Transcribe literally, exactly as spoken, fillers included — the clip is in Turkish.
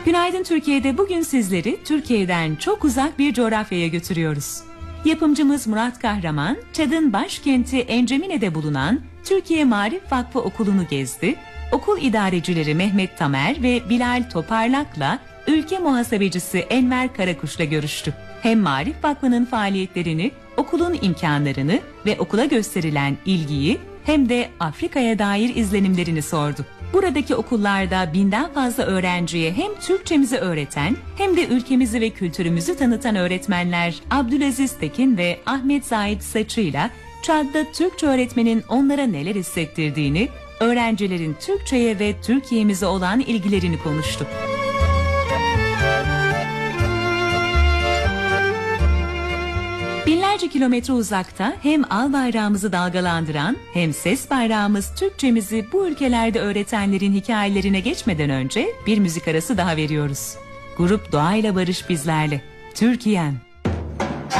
Günaydın Türkiye'de bugün sizleri Türkiye'den çok uzak bir coğrafyaya götürüyoruz. Yapımcımız Murat Kahraman, Çad'ın başkenti Encemine'de bulunan Türkiye Maarif Vakfı Okulu'nu gezdi. Okul idarecileri Mehmet Tamer ve Bilal Toparlak'la ülke muhasebecisi Enver Karakuş'la görüştü. Hem Maarif Vakfı'nın faaliyetlerini, okulun imkanlarını ve okula gösterilen ilgiyi hem de Afrika'ya dair izlenimlerini sordu. Buradaki okullarda binden fazla öğrenciye hem Türkçemizi öğreten hem de ülkemizi ve kültürümüzü tanıtan öğretmenler Abdülaziz Tekin ve Ahmet Zahid Saçı'yla Çad'da Türkçe öğretmenin onlara neler hissettirdiğini, öğrencilerin Türkçe'ye ve Türkiye'mize olan ilgilerini konuştu. Binlerce kilometre uzakta hem al bayrağımızı dalgalandıran hem ses bayrağımız Türkçemizi bu ülkelerde öğretenlerin hikayelerine geçmeden önce bir müzik arası daha veriyoruz. Grup Doğayla Barış bizlerle. Türkiye'm.